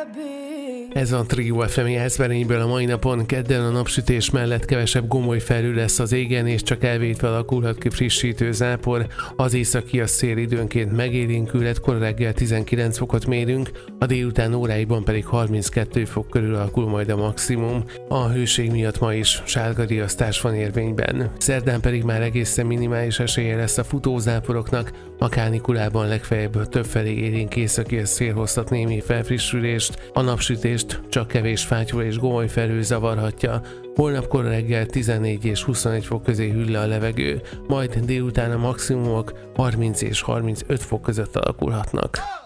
Ez a Trio FM Jászberényből a mai napon. Kedden a napsütés mellett kevesebb gomoly felhő lesz az égen, és csak elvétve alakulhat ki frissítő zápor. Az északi a szél időnként megélénkülhet, kora reggel 19 fokot mérünk, a délután óráiban pedig 32 fok körül alakul majd a maximum. A hőség miatt ma is sárga riasztás van érvényben. Szerdán pedig már egészen minimális esélye lesz a futózáporoknak, a kánikulában legfeljebb többfelé élénk északi a szél hozhat némi felfrissülést, a napsütést csak kevés fátyol és gomoly felhő zavarhatja. Holnap kora reggel 14 és 21 fok közé hűl le a levegő, majd délután a maximumok 30 és 35 fok között alakulhatnak.